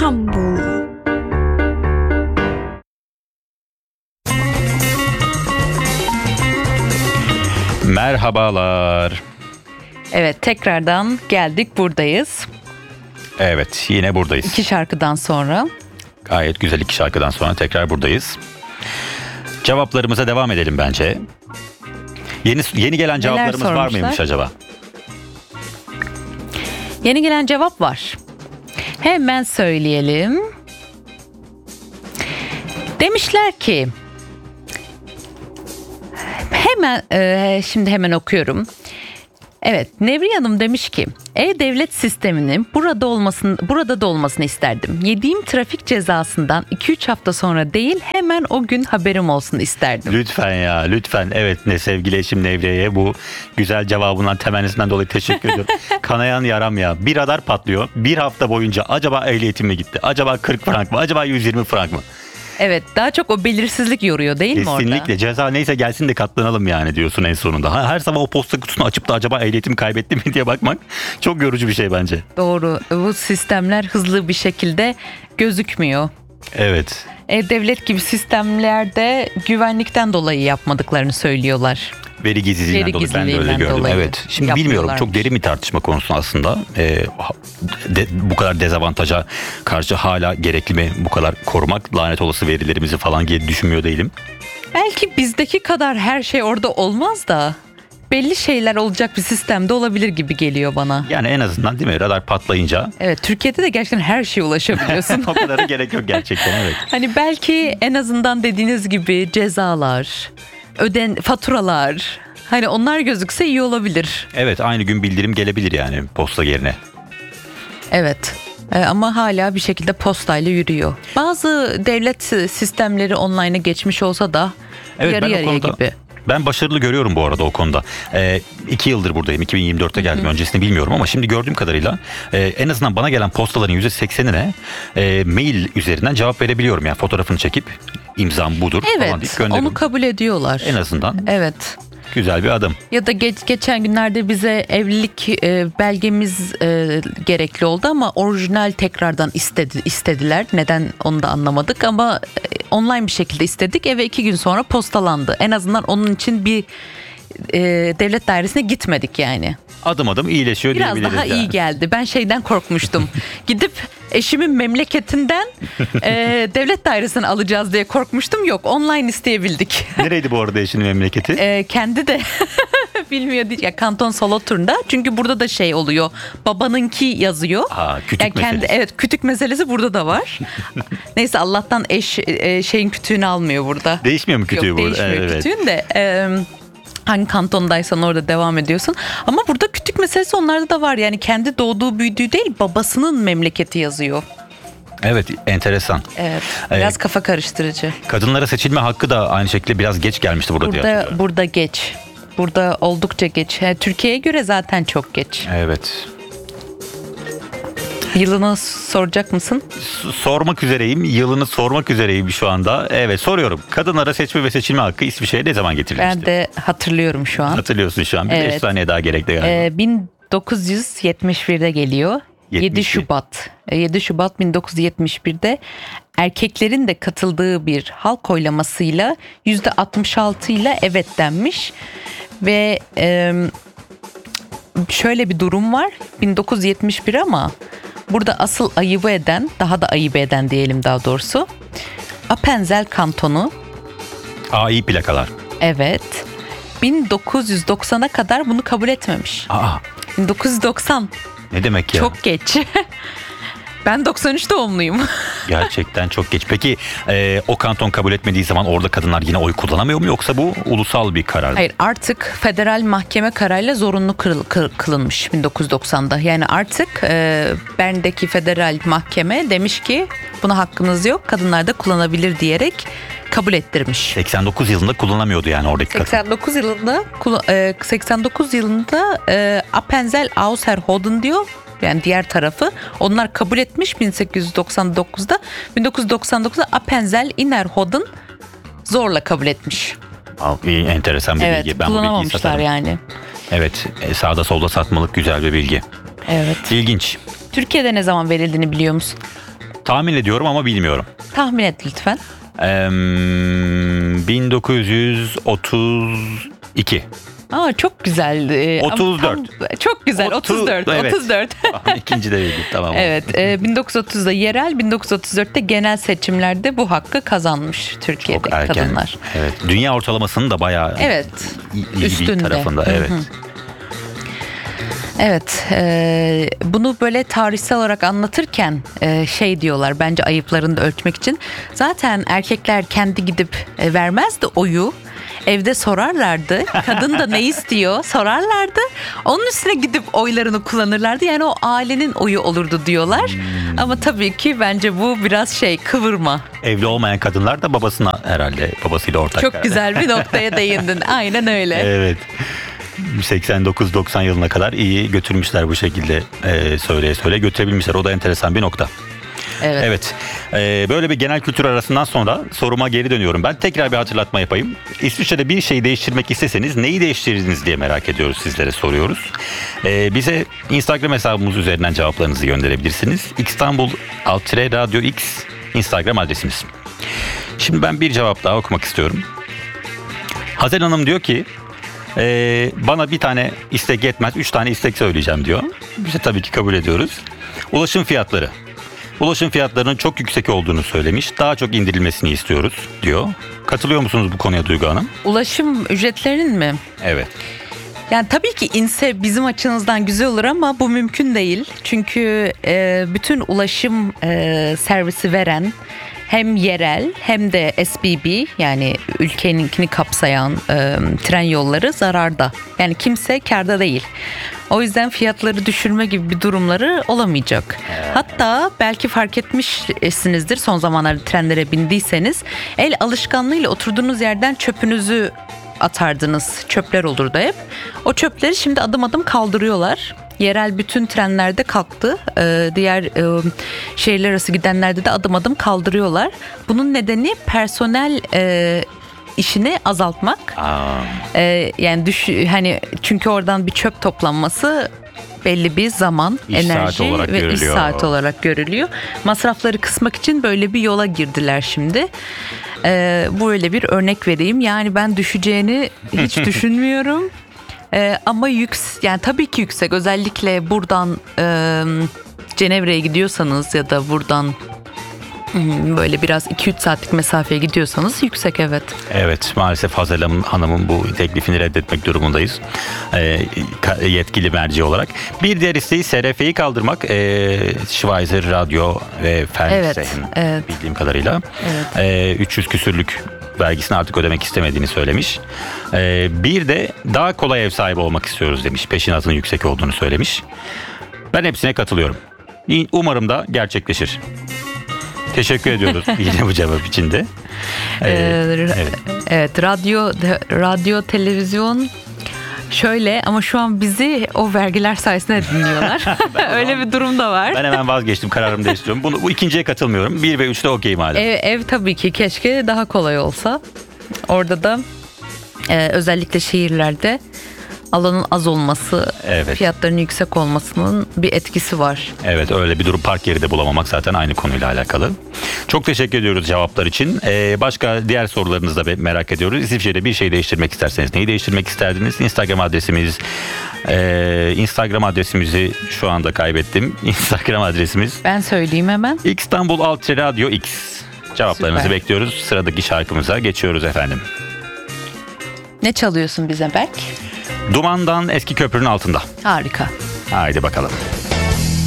İstanbul. Merhabalar. Evet, tekrardan geldik, buradayız. Evet, yine buradayız. 2 şarkıdan sonra. Gayet güzel 2 şarkıdan sonra tekrar buradayız. Cevaplarımıza devam edelim bence. Yeni gelen cevaplarımız var mıymış acaba? Yeni gelen cevap var. Hemen söyleyelim. Demişler ki, şimdi hemen okuyorum. Evet, Nevriye Hanım demiş ki, e-devlet sisteminin burada da olmasını isterdim. Yediğim trafik cezasından 2-3 hafta sonra değil, hemen o gün haberim olsun isterdim. Lütfen ya, lütfen. Evet, sevgili eşim Nevriye'ye bu güzel cevabından, temennisinden dolayı teşekkür ediyorum. Kanayan yaram ya. Bir radar patlıyor. Bir hafta boyunca acaba ehliyetim mi gitti? Acaba 40 frank mı? Acaba 120 frank mı? Evet, daha çok o belirsizlik yoruyor değil mi orada? Kesinlikle. Ceza neyse gelsin de katlanalım yani diyorsun en sonunda. Her sabah o posta kutusunu açıp da acaba ehliyetimi kaybettim mi diye bakmak çok yorucu bir şey bence. Doğru. Bu sistemler hızlı bir şekilde gözükmüyor. Evet. Devlet gibi sistemlerde güvenlikten dolayı yapmadıklarını söylüyorlar. Veri gizliliğinden dolayı, ben de öyle gördüm. Evet. Şimdi bilmiyorum, çok derin bir tartışma konusu aslında. Bu kadar dezavantaja karşı hala gerekli mi bu kadar korumak, lanet olası verilerimizi falan diye düşünmüyor değilim. Belki bizdeki kadar her şey orada olmaz da belli şeyler olacak bir sistemde olabilir gibi geliyor bana. Yani en azından değil mi, radar patlayınca. Evet, Türkiye'de de gerçekten her şeye ulaşabiliyorsun. O kadarı gerek yok gerçekten, evet. Hani belki en azından dediğiniz gibi cezalar, faturalar, hani onlar gözükse iyi olabilir. Evet, aynı gün bildirim gelebilir yani posta yerine. Evet. Ama hala bir şekilde postayla yürüyor. Bazı devlet sistemleri online'a geçmiş olsa da evet, yarı yarıya gibi. Ben başarılı görüyorum bu arada o konuda. 2 yıldır buradayım. 2024'te geldim. Öncesini bilmiyorum ama şimdi gördüğüm kadarıyla en azından bana gelen postaların %80'ine mail üzerinden cevap verebiliyorum. Yani fotoğrafını çekip imzam budur falan deyip gönderiyorum. Onu kabul ediyorlar. En azından. Evet. Güzel bir adım. Ya da geçen günlerde bize evlilik belgemiz gerekli oldu ama orijinal tekrardan istediler. Neden onu da anlamadık ama online bir şekilde istedik. Eve 2 gün sonra postalandı. En azından onun için bir devlet dairesine gitmedik yani. Adım adım iyileşiyor diyebiliriz. Biraz daha iyi geldi. Ben şeyden korkmuştum. Gidip eşimin memleketinden devlet dairesini alacağız diye korkmuştum. Yok, online isteyebildik. Nereydi bu arada eşinin memleketi? Kendi de bilmiyor değil. Ya, Kanton Solothurn'da. Çünkü burada da şey oluyor. Babanınki yazıyor. Kütük meselesi. Evet, kütük meselesi burada da var. Neyse, Allah'tan eş şeyin kütüğünü almıyor burada. Değişmiyor mu kütüğü Yok, burada? değişmiyor evet. Kütüğün de. Hangi kantondaysan orada devam ediyorsun. Ama burada kütük meselesi onlarda da var. Yani kendi doğduğu büyüdüğü değil, babasının memleketi yazıyor. Evet, enteresan. Evet, biraz kafa karıştırıcı. Kadınlara seçilme hakkı da aynı şekilde biraz geç gelmişti burada diye hatırlıyorum. Burada geç. Burada oldukça geç. Türkiye'ye göre zaten çok geç. Evet. Yılını soracak mısın? Sormak üzereyim. Yılını sormak üzereyim şu anda. Evet, soruyorum. Kadınlara seçme ve seçilme hakkı İsviçre'ye ne zaman getirilmişti? Ben de hatırlıyorum şu an. Hatırlıyorsun şu an. Bir 5 saniye daha gerekli galiba. 1971'de geliyor. 7 Şubat 1971'de erkeklerin de katıldığı bir halk oylamasıyla %66 ile evet denmiş. Ve şöyle bir durum var. 1971 ama burada asıl daha da ayıp eden diyelim daha doğrusu. Appenzell Kantonu. AI plakalar. Evet. 1990'a kadar bunu kabul etmemiş. 1990. Ne demek ya? Çok geç. Ben 93 doğumluyum. Gerçekten çok geç. Peki o kanton kabul etmediği zaman orada kadınlar yine oy kullanamıyor mu, yoksa bu ulusal bir karar mı? Hayır, artık federal mahkeme kararıyla zorunlu kılınmış 1990'da. Yani artık Bern'deki federal mahkeme demiş ki buna hakkınız yok, kadınlar da kullanabilir diyerek kabul ettirmiş. 89 yılında kullanamıyordu yani oradaki kadın. 89 yılında Appenzell Ausserrhoden diyor. Yani diğer tarafı onlar kabul etmiş 1899'da. 1999'da Appenzell Innerrhoden zorla kabul etmiş. Enteresan bir bilgi. Evet, kullanamamışlar yani. Evet, sağda solda satmalık güzel bir bilgi. Evet. İlginç. Türkiye'de ne zaman verildiğini biliyor musun? Tahmin ediyorum ama bilmiyorum. Tahmin et lütfen. 1932. Aa, çok güzel. 34. Çok güzel. 34. Evet. 34. İkinci de bildik, tamam. Evet. 1930'da yerel, 1934'te genel seçimlerde bu hakkı kazanmış Türkiye'de Çok erken. kadınlar. Evet. Dünya ortalamasının da bayağı Evet. iyi bir Üstünde. tarafında. Evet. Evet, bunu böyle tarihsel olarak anlatırken şey diyorlar, bence ayıplarını da ölçmek için. Zaten erkekler kendi gidip vermezdi oyu. Evde sorarlardı. Kadın da ne istiyor sorarlardı. Onun üstüne gidip oylarını kullanırlardı. Yani o ailenin oyu olurdu diyorlar. Ama tabii ki bence bu biraz kıvırma. Evli olmayan kadınlar da babasıyla ortak. Çok güzel bir noktaya değindin. Aynen öyle. Evet. 89-90 yılına kadar iyi götürmüşler bu şekilde, söyleye götürebilmişler. O da enteresan bir nokta. Evet. Böyle bir genel kültür arasından sonra soruma geri dönüyorum. Ben tekrar bir hatırlatma yapayım. İsviçre'de bir şeyi değiştirmek isteseniz neyi değiştirirdiniz diye merak ediyoruz, sizlere soruyoruz. Bize Instagram hesabımız üzerinden cevaplarınızı gönderebilirsiniz. İstanbul_Radyo X Instagram adresimiz. Şimdi ben bir cevap daha okumak istiyorum. Hazel Hanım diyor ki bana bir tane istek yetmez, 3 tane istek söyleyeceğim diyor. Biz de tabii ki kabul ediyoruz. Ulaşım fiyatları. Ulaşım fiyatlarının çok yüksek olduğunu söylemiş. Daha çok indirilmesini istiyoruz diyor. Katılıyor musunuz bu konuya Duygu Hanım? Ulaşım ücretlerinin mi? Evet. Yani tabii ki inse bizim açımızdan güzel olur ama bu mümkün değil. Çünkü bütün ulaşım servisi veren hem yerel hem de SBB, yani ülkeninkini kapsayan tren yolları zararda. Yani kimse kârda değil. O yüzden fiyatları düşürme gibi bir durumları olamayacak. Hatta belki fark etmişsinizdir, son zamanlarda trenlere bindiyseniz el alışkanlığıyla oturduğunuz yerden çöpünüzü atardınız. Çöpler olurdu hep. O çöpleri şimdi adım adım kaldırıyorlar. Yerel bütün trenlerde kalktı. Diğer şehirler arası gidenlerde de adım adım kaldırıyorlar. Bunun nedeni personel işini azaltmak. Yani hani çünkü oradan bir çöp toplanması belli bir zaman, İş enerji saati olarak ve görülüyor. iş saati olarak görülüyor. Masrafları kısmak için böyle bir yola girdiler şimdi. Böyle bir örnek vereyim. Yani ben düşeceğini hiç düşünmüyorum. Ama yani tabii ki yüksek. Özellikle buradan Cenevre'ye gidiyorsanız ya da buradan böyle biraz 2-3 saatlik mesafeye gidiyorsanız yüksek, evet. Evet, maalesef Hazel Hanım'ın bu teklifini reddetmek durumundayız. Yetkili merci olarak. Bir diğer isteği SRF'yi kaldırmak. Schweizer Radyo ve Fernsehen, evet. Bildiğim kadarıyla. Evet. 300 küsürlük vergisini artık ödemek istemediğini söylemiş. Bir de daha kolay ev sahibi olmak istiyoruz demiş. Peşinatının yüksek olduğunu söylemiş. Ben hepsine katılıyorum. Umarım da gerçekleşir. Teşekkür ediyoruz yine bu cevap için de. Evet, radyo, televizyon şöyle, ama şu an bizi o vergiler sayesinde dinliyorlar. Öyle bir durum da var. Ben hemen vazgeçtim, kararımı değiştiriyorum. Bu ikinciye katılmıyorum. 1 ve 3'te okey madem. Ev tabii ki keşke daha kolay olsa. Orada da özellikle şehirlerde alanın az olması, evet, fiyatların yüksek olmasının bir etkisi var. Evet, öyle bir durum. Park yeri de bulamamak zaten aynı konuyla alakalı. Çok teşekkür ediyoruz cevaplar için. Başka diğer sorularınızı da merak ediyoruz. İsviçre'de bir şey değiştirmek isterseniz neyi değiştirmek isterdiniz? Instagram adresimizi şu anda kaybettim. Instagram adresimiz. Ben söyleyeyim hemen. İstanbul_Radyo X. Cevaplarınızı Süper. bekliyoruz. Sıradaki şarkımıza geçiyoruz efendim. Ne çalıyorsun bize Berk? Duman'dan Eski Köprünün Altında. Harika. Haydi bakalım.